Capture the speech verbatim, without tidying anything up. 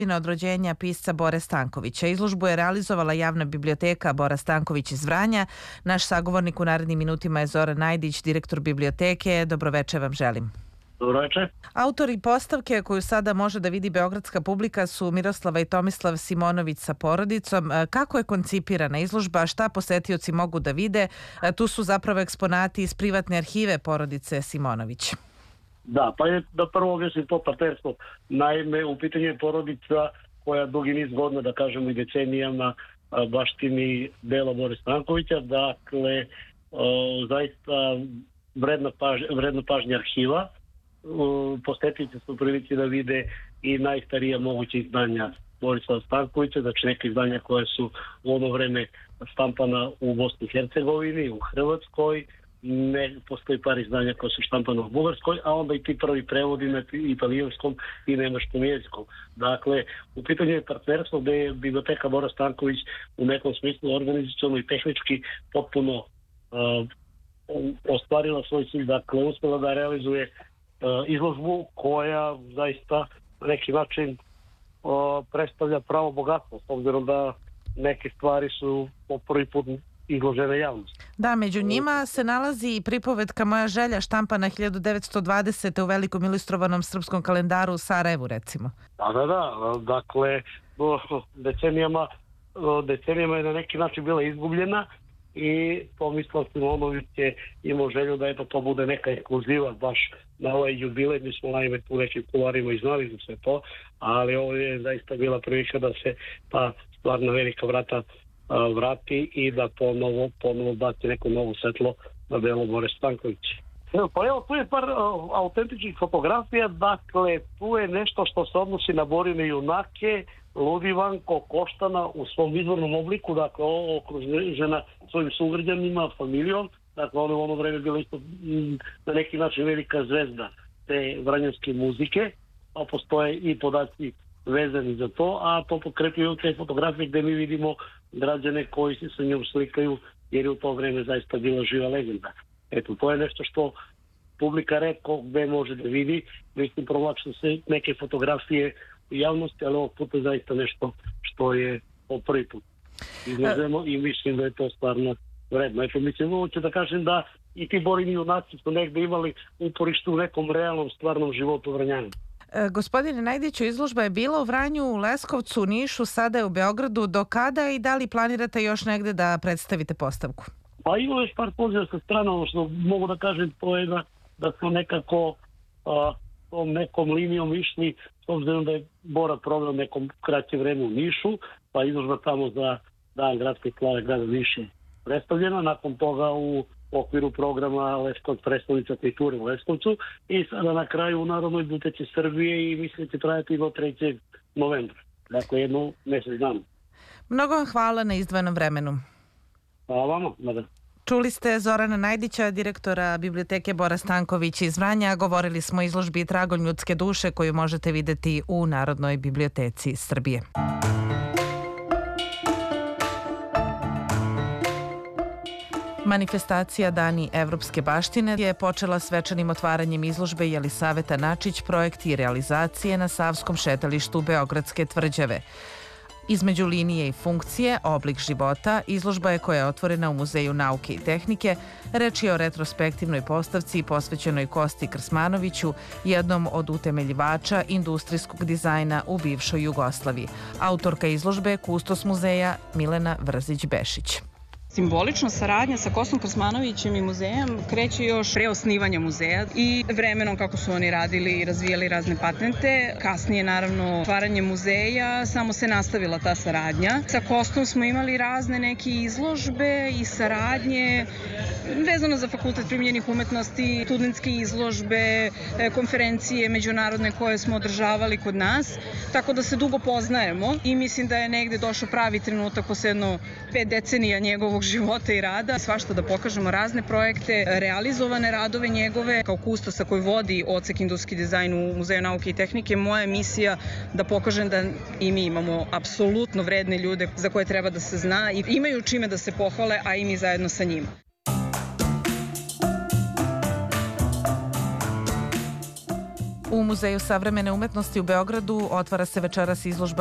od rođenja pisca Bore Stankovića. Izložbu je realizovala Javna biblioteka Bora Stanković iz Vranja. Naš sagovornik u narednim minutima je Zoran Najdić, direktor biblioteke. Dobroveče vam želim. Dobroveče. Autori postavke koju sada može da vidi beogradska publika su Miroslava i Tomislav Simonović sa porodicom. Kako je koncipirana izložba, šta posetioci mogu da vide? Tu su zapravo eksponati iz privatne arhive porodice Simonović. Da, pa je da prvo objasnim to partnerstvo. Naime, u pitanju je porodica koja dugi niz godina, da kažemo i decenijama, baštini dela Bore Stankovića. Dakle, o, zaista vredna, paž, vredna pažnja arhiva. Posetioci su u prilici da vide i najstarija moguća izdanja Borislava Stankovića, znači neke izdanja koje su u ono vreme štampana u Bosni i Hercegovini, u Hrvatskoj, ne postoji par izdanja koje su štampane u Bugarskoj, a onda i ti prvi prevodi na italijanskom i nemačkom jezikom. Dakle, u pitanju je partnerstvo gde je biblioteka Bora Stanković u nekom smislu organizaciono i tehnički potpuno uh, ostvarila svoj cilj, dakle uspela da realizuje uh, izložbu koja zaista na neki način uh, predstavlja pravo bogatstvo, s obzirom da neke stvari su po prvi put izložene javnosti. Da, među njima se nalazi i pripovetka Moja želja, štampana hiljadu devetsto dvadesete u velikom ilustrovanom srpskom kalendaru u Sarajevu, recimo. Da, da, da. Dakle, decenijama, decenijama je na neki način bila izgubljena i Tomislav Simonović je imao želju da eto to bude neka ekskluziva baš na ovaj jubilej. Mi smo naime tu nekim kularima i znali za sve to, ali ovo je zaista bila prilika da se ta stvarna velika vrata vrati i da ponovo, ponovo baci neko novo svetlo na delo Bore Stankovića. Evo, pa evo, tu je par uh, autentičnih fotografija, dakle, tu je nešto što se odnosi na Borine junake, Ludivanko, Koštana u svom izvornom obliku, dakle, okružena svojim sugrađanima, familijom, dakle, ona u ono vreme bila isto m, na neki način velika zvezda te vranjanske muzike, a postoje i podaci vezani za to, a to pokrepljuju te fotografije gde mi vidimo građane koji se sa njom slikaju, jer je u to vreme zaista bila živa legenda. Eto, to je nešto što publika retko gde može da vidi. Mislim, provlačne se neke fotografije u javnosti, ali ovog puta zaista nešto što je po prvi put izloženo i mislim da je to stvarno vredno. Eto, mislim, hoću da kažem da i ti Borini junaci su negde imali uporište u nekom realnom, stvarnom životu Vranjana. E, gospodine Najdiću, izložba je bila u Vranju, u Leskovcu, u Nišu, sada je u Beogradu. Do kada i da li planirate još negde da predstavite postavku? Pa ima još par poziva sa strana, ono što mogu da kažem, to je da, da smo nekako a, tom nekom linijom išli, s obzirom da je Bora proveo nekom kraće vreme u Nišu, pa izložba tamo za Dan gradske slave grada Niša predstavljena, nakon toga u u okviru programa Leskovac predstavnica kulture u Leskovcu i sada na kraju u Narodnoj biblioteci Srbije i mislim da će trajati do trećeg novembra. Dakle, jedno mesec dana. Mnogo vam hvala na izdvojenom vremenu. Hvala vama, mada. Čuli ste Zorana Najdića, direktora biblioteke Bora Stanković iz Vranja. Govorili smo o izložbi Tragom ljudske duše koju možete videti u Narodnoj biblioteci Srbije. Manifestacija Dani evropske baštine je počela svečanim otvaranjem izložbe Jelisaveta Načić, projekt i realizacije na Savskom šetalištu Beogradske tvrđave. Između linije i funkcije, oblik života, izložba je koja je otvorena u Muzeju nauke i tehnike. Reč je o retrospektivnoj postavci posvećenoj Kosti Krsmanoviću, jednom od utemeljivača industrijskog dizajna u bivšoj Jugoslaviji. Autorka izložbe je kustos muzeja Milena Vrzić-Bešić. Simbolično saradnja sa Kostom Krsmanovićem i muzejem kreće još pre osnivanja muzeja i vremenom kako su oni radili i razvijali razne patente. Kasnije, naravno, otvaranje muzeja, samo se nastavila ta saradnja. Sa Kostom smo imali razne neke izložbe i saradnje vezano za Fakultet primijenjenih umetnosti, studentske izložbe, konferencije međunarodne koje smo održavali kod nas, tako da se dugo poznajemo i mislim da je negde došao pravi trenutak posle jedno pet decenija njegovog života i rada, svašta da pokažemo razne projekte, realizovane radove njegove. Kao kustosa koji vodi odsek industrijski dizajn u Muzeju nauke i tehnike, moja misija da pokažem da i mi imamo apsolutno vredne ljude za koje treba da se zna i imaju čime da se pohvale, a i mi zajedno sa njima. U Muzeju savremene umetnosti u Beogradu otvara se večeras izložba